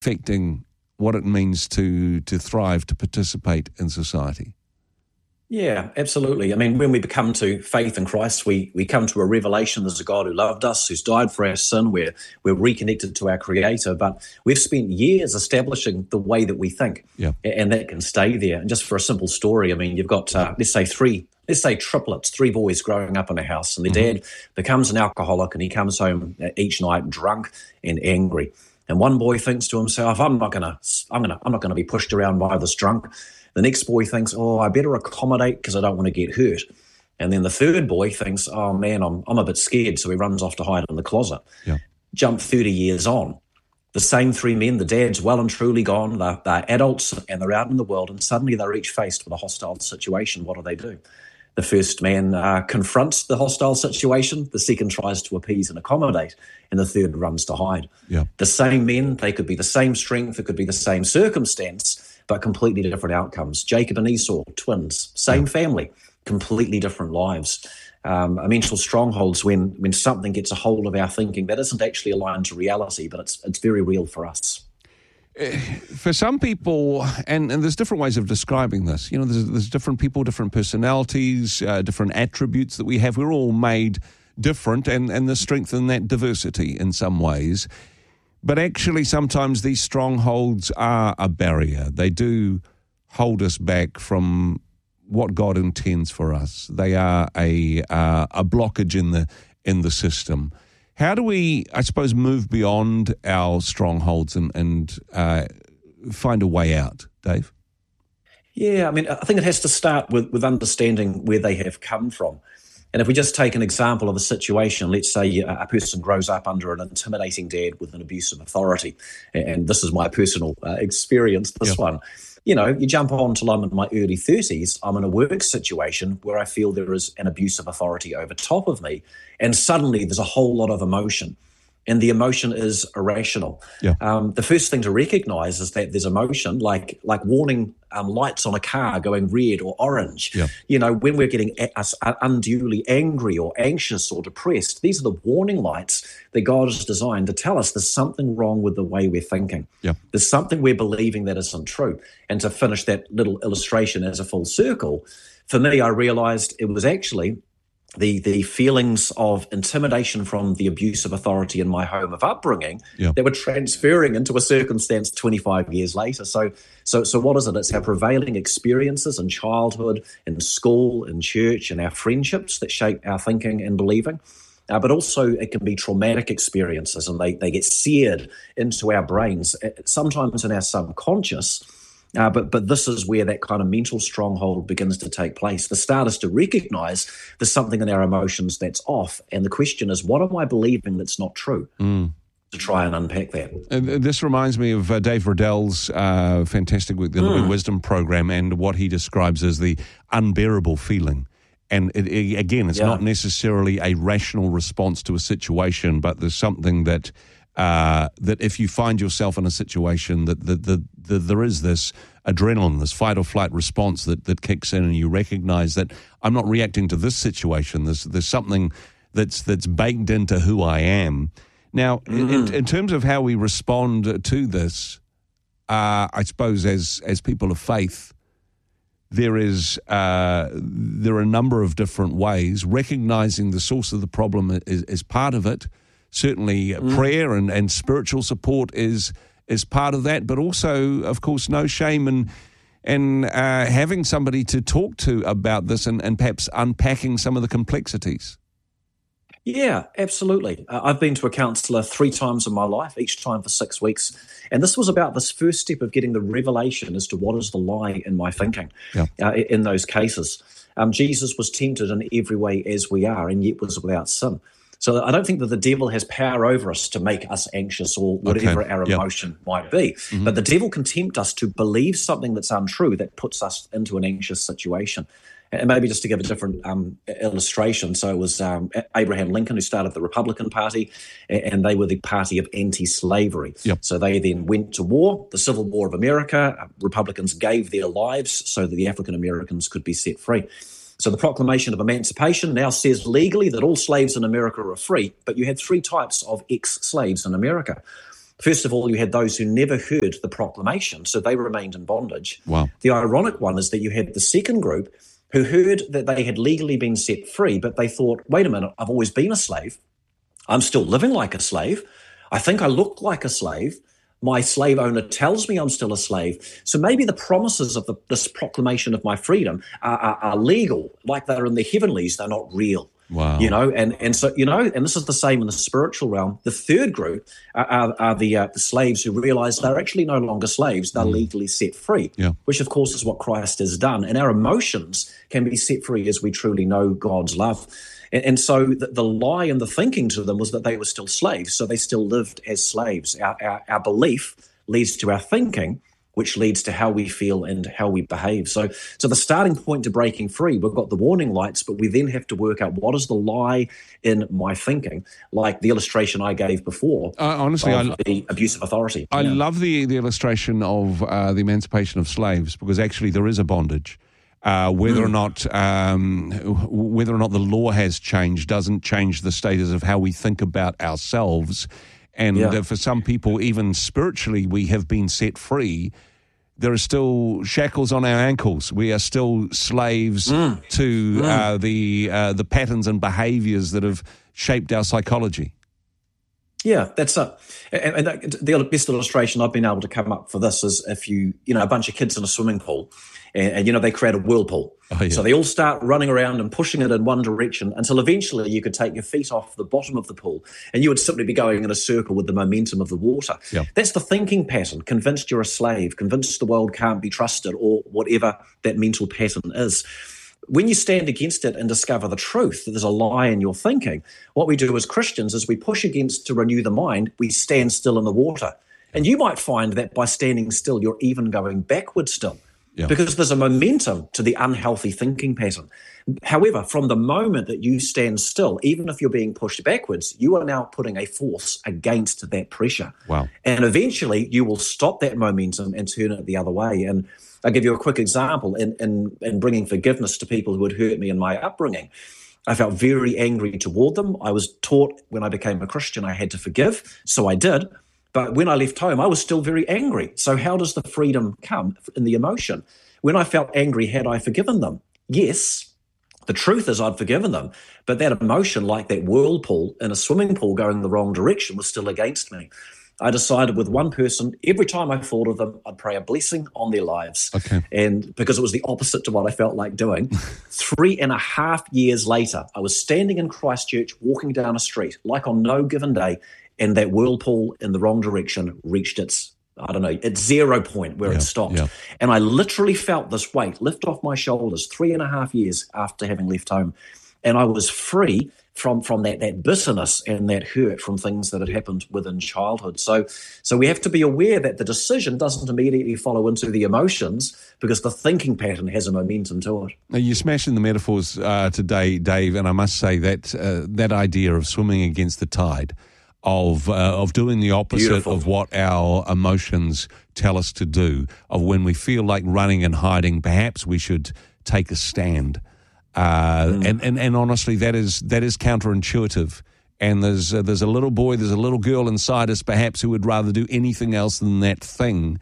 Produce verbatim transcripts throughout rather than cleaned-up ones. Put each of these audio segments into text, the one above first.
affecting what it means to to thrive, to participate in society. Yeah, absolutely. I mean, when we become to faith in Christ, we we come to a revelation there's a God who loved us, who's died for our sin. We're, we're reconnected to our Creator, but we've spent years establishing the way that we think, yeah. and that can stay there. And just for a simple story, I mean, you've got, uh, let's say three, let's say triplets, three boys growing up in a house, and their mm-hmm. dad becomes an alcoholic, and he comes home each night drunk and angry. And one boy thinks to himself, I'm not gonna, I'm gonna, I'm not gonna be pushed around by this drunk. The next boy thinks, oh, I better accommodate because I don't want to get hurt. And then the third boy thinks, oh, man, I'm I'm a bit scared. So he runs off to hide in the closet. Yeah. Jump thirty years on. The same three men, the dad's well and truly gone. They're, they're adults and they're out in the world, and suddenly they're each faced with a hostile situation. What do they do? The first man uh, confronts the hostile situation. The second tries to appease and accommodate. And the third runs to hide. Yeah. The same men, they could be the same strength. It could be the same circumstance, but completely different outcomes. Jacob and Esau, twins, same family, completely different lives. Um, I mental strongholds when when something gets a hold of our thinking that isn't actually aligned to reality, but it's it's very real for us. For some people, and, and there's different ways of describing this, you know, there's, there's different people, different personalities, uh, different attributes that we have. We're all made different, and, and there's strength in that diversity in some ways. But actually, sometimes these strongholds are a barrier. They do hold us back from what God intends for us. They are a uh, a blockage in the in the system. How do we, I suppose, move beyond our strongholds and, and uh, find a way out, Dave? Yeah, I mean, I think it has to start with, with understanding where they have come from. And if we just take an example of a situation, let's say a person grows up under an intimidating dad with an abusive authority, and this is my personal uh, experience, this yeah. one. You know, you jump on till I'm in my early thirties, I'm in a work situation where I feel there is an abusive authority over top of me, and suddenly there's a whole lot of emotion. And the emotion is irrational. Yeah. Um, the first thing to recognize is that there's emotion, like like warning um, lights on a car going red or orange. Yeah. You know, when we're getting a- us unduly angry or anxious or depressed, these are the warning lights that God has designed to tell us there's something wrong with the way we're thinking. Yeah. There's something we're believing that isn't true. And to finish that little illustration as a full circle, for me, I realized it was actually the the feelings of intimidation from the abuse of authority in my home of upbringing yeah. that were transferring into a circumstance twenty-five years later. So, so, so what is it? It's our prevailing experiences in childhood, in school, in church, and our friendships that shape our thinking and believing. Uh, but also it can be traumatic experiences, and they, they get seared into our brains, sometimes in our subconscious. Uh, but but this is where that kind of mental stronghold begins to take place. The start is to recognize there's something in our emotions that's off. And the question is, what am I believing that's not true? Mm. To try and unpack that. Uh, this reminds me of uh, Dave Riddell's uh, fantastic work, the mm. Living Wisdom program, and what he describes as the unbearable feeling. And it, it, again, it's yeah. not necessarily a rational response to a situation, but there's something that uh, that if you find yourself in a situation that the, the, the, there is this adrenaline, this fight or flight response that, that kicks in, and you recognize that I'm not reacting to this situation. There's there's something that's that's baked into who I am. Now, mm-hmm. in, in terms of how we respond to this, uh, I suppose as as people of faith, there is uh, there are a number of different ways. Recognizing the source of the problem is, is part of it. Certainly, mm. prayer and, and spiritual support is is part of that. But also, of course, no shame in in uh, having somebody to talk to about this and, and perhaps unpacking some of the complexities. Yeah, absolutely. Uh, I've been to a counsellor three times in my life, each time for six weeks. And this was about this first step of getting the revelation as to what is the lie in my thinking yeah. uh, in those cases. Um, Jesus was tempted in every way as we are, and yet was without sin. So I don't think that the devil has power over us to make us anxious or whatever okay. our yep. emotion might be. Mm-hmm. But the devil can tempt us to believe something that's untrue that puts us into an anxious situation. And maybe just to give a different um, illustration, so it was um, Abraham Lincoln who started the Republican Party, and they were the party of anti-slavery. Yep. So they then went to war, the Civil War of America. Republicans gave their lives so that the African Americans could be set free. So the Proclamation of Emancipation now says legally that all slaves in America are free, but you had three types of ex-slaves in America. First of all, you had those who never heard the proclamation, so they remained in bondage. Wow. The ironic one is that you had the second group who heard that they had legally been set free, but they thought, wait a minute, I've always been a slave. I'm still living like a slave. I think I look like a slave. My slave owner tells me I'm still a slave. So maybe the promises of the, this proclamation of my freedom are, are, are legal, like they're in the heavenlies, they're not real. Wow. You know, and, and so, you know, and this is the same in the spiritual realm. The third group are, are, are the, uh, the slaves who realize they're actually no longer slaves. They're mm. legally set free, yeah. which, of course, is what Christ has done. And our emotions can be set free as we truly know God's love. And, and so the, the lie and the thinking to them was that they were still slaves. So they still lived as slaves. Our, our, our belief leads to our thinking, which leads to how we feel and how we behave. So so the starting point to breaking free, we've got the warning lights, but we then have to work out what is the lie in my thinking, like the illustration I gave before. Uh, honestly, of I, the abuse of authority. I yeah. love the, the illustration of uh, the emancipation of slaves, because actually there is a bondage. Uh, whether mm. or not um, whether or not the law has changed doesn't change the status of how we think about ourselves. And yeah. uh, for some people, even spiritually, we have been set free. There are still shackles on our ankles. We are still slaves mm. to mm. Uh, the uh, the patterns and behaviours that have shaped our psychology. Yeah, that's a, and, and that, the best illustration I've been able to come up for this is if you, you know, a bunch of kids in a swimming pool and, and you know, they create a whirlpool. Oh, yeah. So they all start running around and pushing it in one direction until eventually you could take your feet off the bottom of the pool and you would simply be going in a circle with the momentum of the water. Yeah. That's the thinking pattern, convinced you're a slave, convinced the world can't be trusted, or whatever that mental pattern is. When you stand against it and discover the truth, that there's a lie in your thinking, what we do as Christians is we push against to renew the mind, we stand still in the water. And you might find that by standing still, you're even going backwards still. Yeah. Because there's a momentum to the unhealthy thinking pattern. However, from the moment that you stand still, even if you're being pushed backwards, you are now putting a force against that pressure. Wow. And eventually you will stop that momentum and turn it the other way. And I'll give you a quick example. In, in, in bringing forgiveness to people who had hurt me in my upbringing, I felt very angry toward them. I was taught when I became a Christian I had to forgive, so I did. But when I left home, I was still very angry. So how does the freedom come in the emotion? When I felt angry, had I forgiven them? Yes. The truth is I'd forgiven them. But that emotion, like that whirlpool in a swimming pool going the wrong direction, was still against me. I decided with one person, every time I thought of them, I'd pray a blessing on their lives. Okay. And because it was the opposite to what I felt like doing, three and a half years later, I was standing in Christchurch, walking down a street, like on no given day, and that whirlpool in the wrong direction reached its, I don't know, its zero point where yeah, it stopped. Yeah. And I literally felt this weight lift off my shoulders three and a half years after having left home. And I was free from from that that bitterness and that hurt from things that had happened within childhood. So so we have to be aware that the decision doesn't immediately follow into the emotions, because the thinking pattern has a momentum to it. Now, you're smashing the metaphors uh, today, Dave, and I must say that uh, that idea of swimming against the tide, of uh, of doing the opposite Beautiful. Of what our emotions tell us to do, of when we feel like running and hiding, perhaps we should take a stand. Uh, mm. and, and, and honestly, that is that is counterintuitive. And there's uh, there's a little boy, there's a little girl inside us, perhaps, who would rather do anything else than that thing.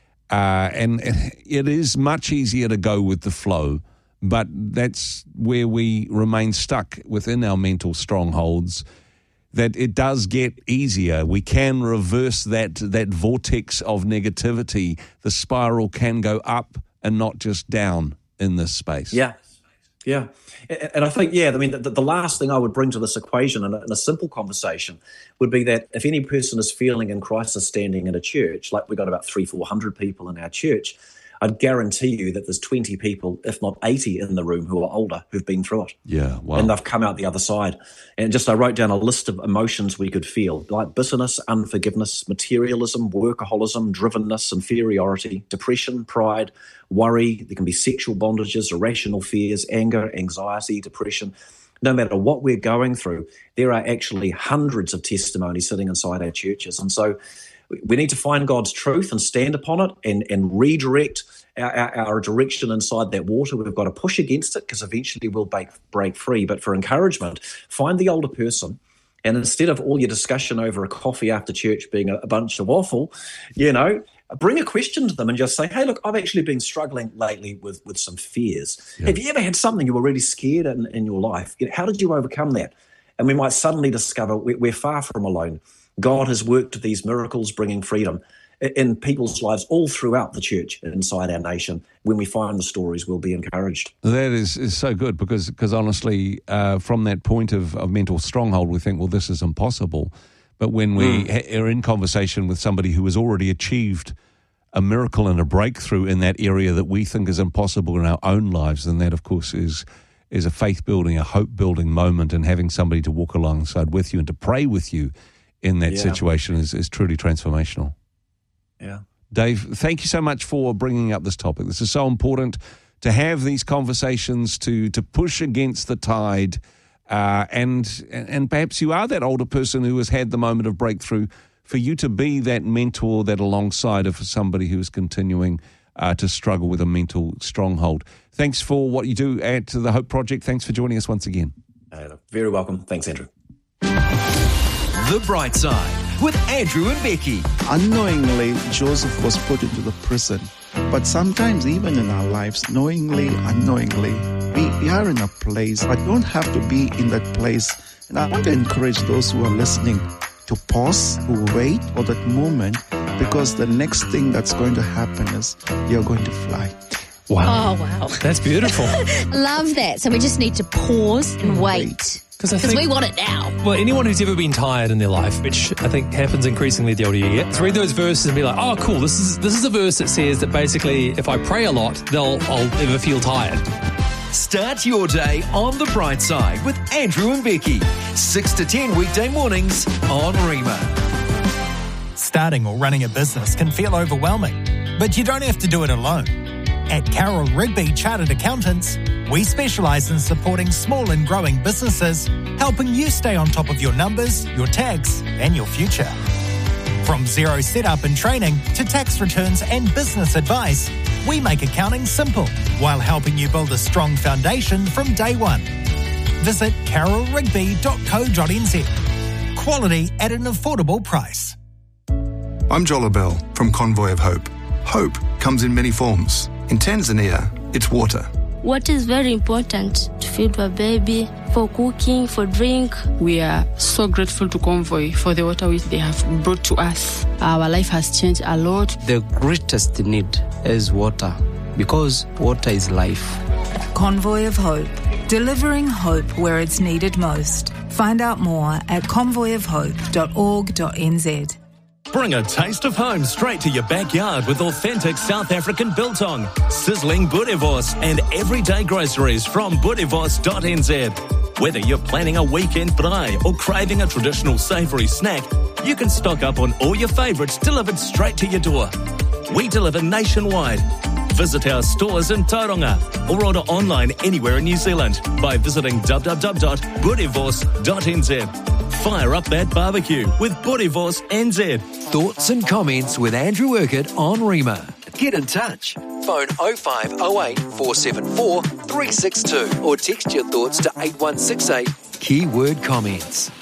Uh, and it is much easier to go with the flow, but that's where we remain stuck within our mental strongholds. That it does get easier. We can reverse that that vortex of negativity. The spiral can go up and not just down in this space. Yeah. Yeah. And I think, yeah, I mean, the, the last thing I would bring to this equation in a, in a simple conversation would be that if any person is feeling in crisis standing in a church, like we've got about three, four hundred people in our church, I'd guarantee you that there's twenty people, if not eighty in the room who are older, who've been through it. Yeah, wow. And they've come out the other side. And just I wrote down a list of emotions we could feel, like bitterness, unforgiveness, materialism, workaholism, drivenness, inferiority, depression, pride, worry. There can be sexual bondages, irrational fears, anger, anxiety, depression. No matter what we're going through, there are actually hundreds of testimonies sitting inside our churches. And so we need to find God's truth and stand upon it and, and redirect our, our, our direction inside that water. We've got to push against it, because eventually we'll break, break free. But for encouragement, find the older person And instead of all your discussion over a coffee after church being a, a bunch of waffle, you know, bring a question to them and just say, hey, look, I've actually been struggling lately with, with some fears. Yeah. Have you ever had something you were really scared in, in your life? You know, how did you overcome that? And we might suddenly discover we're, we're far from alone. God has worked these miracles bringing freedom in people's lives all throughout the church inside our nation. When we find the stories, we'll be encouraged. That is, is so good because, because honestly, uh, from that point of, of mental stronghold, we think, well, this is impossible. But when we mm. ha- are in conversation with somebody who has already achieved a miracle and a breakthrough in that area that we think is impossible in our own lives, then that, of course, is is a faith-building, a hope-building moment, and having somebody to walk alongside with you and to pray with you in that yeah. situation is, is truly transformational. Yeah. Dave, thank you so much for bringing up this topic. This is so important to have these conversations, to to push against the tide, uh, and and perhaps you are that older person who has had the moment of breakthrough, for you to be that mentor, that alongside of somebody who is continuing uh, to struggle with a mental stronghold. Thanks for what you do at the Hope Project. Thanks for joining us once again. Uh, very welcome. Thanks, Andrew. The Bright Side with Andrew and Becky. Unknowingly, Joseph was put into the prison. But sometimes, even in our lives, knowingly, unknowingly, we, we are in a place, but don't have to be in that place. And I want to encourage those who are listening to pause, to wait for that moment, because the next thing that's going to happen is you're going to fly. Wow. Oh, wow. That's beautiful. Love that. So we just need to pause and wait. Because we want it now. Well, anyone who's ever been tired in their life, which I think happens increasingly the older you get, to read those verses and be like, oh, cool, this is this is a verse that says that basically if I pray a lot, they'll I'll never feel tired. Start your day on the bright side with Andrew and Becky. six to ten weekday mornings on Rhema. Starting or running a business can feel overwhelming, but you don't have to do it alone. At Carroll Rigby Chartered Accountants, we specialise in supporting small and growing businesses, helping you stay on top of your numbers, your tax, and your future. From zero setup and training to tax returns and business advice, we make accounting simple while helping you build a strong foundation from day one. Visit carroll rigby dot co dot n z. Quality at an affordable price. I'm Jola Bell from Convoy of Hope. Hope comes in many forms. In Tanzania, it's water. Water is very important to feed a baby, for cooking, for drink. We are so grateful to Convoy for the water which they have brought to us. Our life has changed a lot. The greatest need is water, because water is life. Convoy of Hope, delivering hope where it's needed most. Find out more at convoy of hope dot org dot n z. Bring a taste of home straight to your backyard with authentic South African biltong, sizzling boerewors and everyday groceries from boerewors dot n z. Whether you're planning a weekend braai or craving a traditional savoury snack, you can stock up on all your favourites delivered straight to your door. We deliver nationwide. Visit our stores in Tauranga or order online anywhere in New Zealand by visiting w w w dot boerewors dot n z. Fire up that barbecue with Boerewors N Z. Thoughts and comments with Andrew Urquhart on Rhema. Get in touch. Phone oh five oh eight, four seven four, three six two or text your thoughts to eight one six eight. Keyword comments.